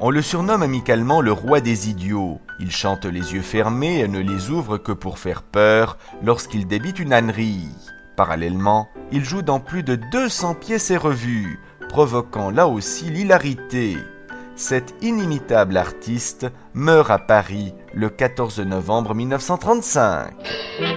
On le surnomme amicalement le roi des idiots. Il chante les yeux fermés et ne les ouvre que pour faire peur lorsqu'il débite une ânerie. Parallèlement, il joue dans plus de 200 pièces et revues, provoquant là aussi l'hilarité. Cet inimitable artiste meurt à Paris le 14 novembre 1935.